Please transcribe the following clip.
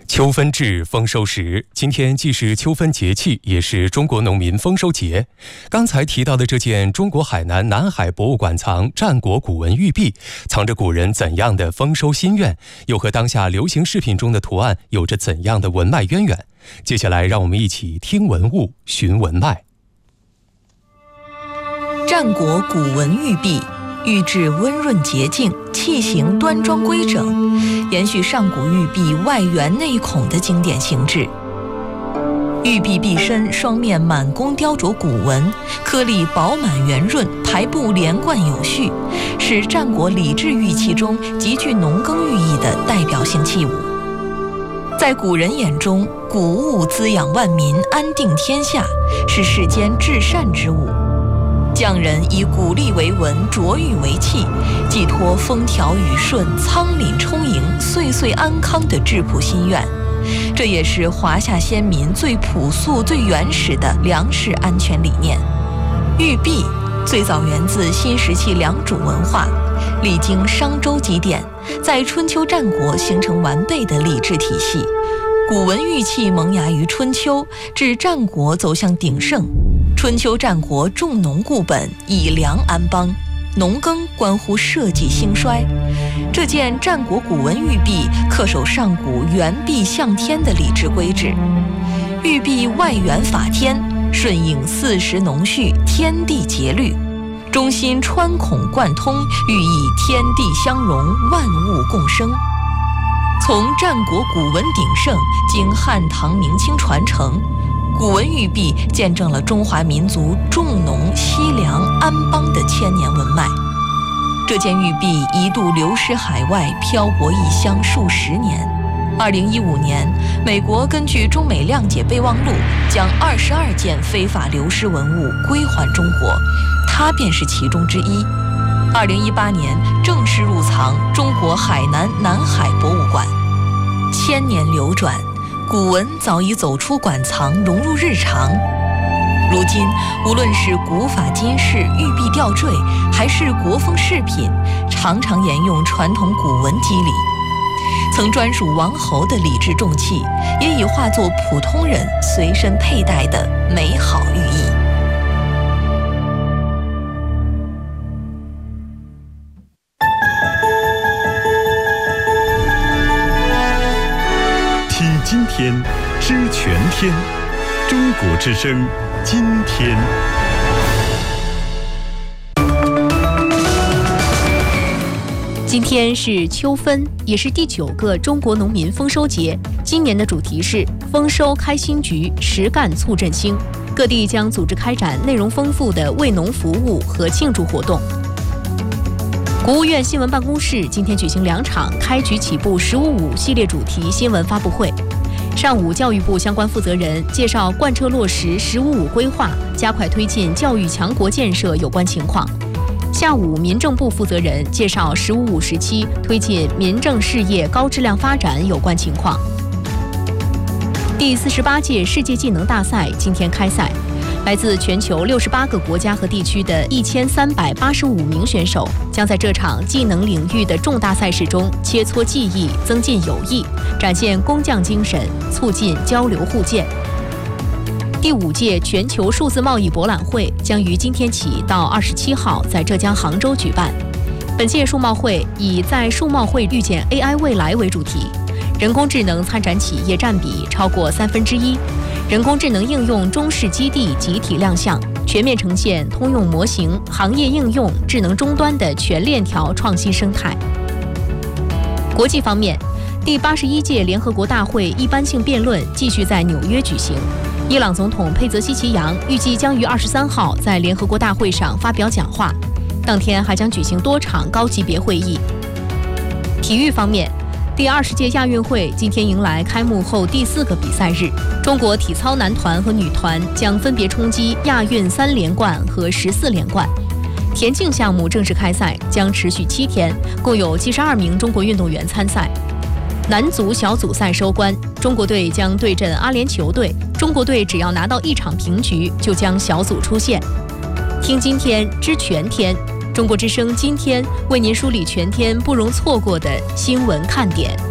秋分至，丰收时。今天既是秋分节气，也是中国农民丰收节。刚才提到的这件中国海南南海博物馆藏战国古文玉璧，藏着古人怎样的丰收心愿，又和当下流行饰品中的图案有着怎样的文脉渊源？接下来，让我们一起听文物，寻文脉。 战国古文玉璧，玉质温润洁净，器形端庄规整，延续上古玉璧外圆内孔的经典形制。玉璧璧身双面满工雕琢古文，颗粒饱满圆润，排布连贯有序，是战国礼制玉器中极具农耕寓意的代表性器物。在古人眼中，谷物滋养万民，安定天下，是世间至善之物。匠人以谷粒为文，琢玉为器，寄托风调雨顺、仓廪充盈、岁岁安康的质朴心愿。这也是华夏先民最朴素、最原始的粮食安全理念。玉璧最早源自新石器良渚文化，历经商周几典，在春秋战国形成完备的礼制体系。古文玉器萌芽于春秋，至战国走向鼎盛。春秋战国重农固本，以粮安邦，农耕关乎社稷兴衰。这件战国古文玉璧恪守上古圆璧向天的礼制规制，玉璧外圆法天，顺应四时农序、天地节律，中心穿孔贯通，寓意天地相融，万物共生。从战国古文鼎盛，经汉唐明清传承，古文玉璧见证了中华民族重农惜粮安邦的千年文脉。这件玉璧一度流失海外，漂泊异乡数十年。2015年，美国根据中美谅解备忘录，将22件非法流失文物归还中国，它便是其中之一。2018年正式入藏中国海南南海博物馆。千年流转，古文早已走出馆藏，融入日常。如今，无论是古法金饰、玉璧吊坠，还是国风饰品，常常沿用传统古文肌理。曾专属王侯的礼制重器，也已化作普通人随身佩戴的美好寓意。 听今天，知全天，中国之声，今天。 今天是秋分，也是第9个中国农民丰收节。今年的主题是丰收开新局，实干促振兴。各地将组织开展内容丰富的为农服务和庆祝活动。国务院新闻办公室今天举行2场开局起步“15+5”系列主题新闻发布会。上午，教育部相关负责人介绍贯彻落实“15+5”规划，加快推进教育强国建设有关情况。下午，民政部负责人介绍“15+5”时期推进民政事业高质量发展有关情况。第48届世界技能大赛今天开赛，来自全球68个国家和地区的1385名选手将在这场技能领域的重大赛事中切磋技艺，增进友谊，展现工匠精神，促进交流互鉴。第5届全球数字贸易博览会将于今天起到27号在浙江杭州举办。本届数贸会以在数贸会遇见 AI 未来为主题，人工智能参展企业占比超过1/3，人工智能应用中式基地集体亮相，全面呈现通用模型、行业应用、智能终端的全链条创新生态。国际方面，第81届联合国大会一般性辩论继续在纽约举行。伊朗总统佩泽希奇扬预计将于23号在联合国大会上发表讲话，当天还将举行多场高级别会议。体育方面，第20届亚运会今天迎来开幕后第4个比赛日，中国体操男团和女团将分别冲击亚运3连冠和14连冠。田径项目正式开赛将持续7天，共有72名中国运动员参赛。男足小组赛收官，中国队将对阵阿联酋队，中国队只要拿到1场平局，就将小组出线。听今天，知全天，中国之声今天为您梳理全天不容错过的新闻看点。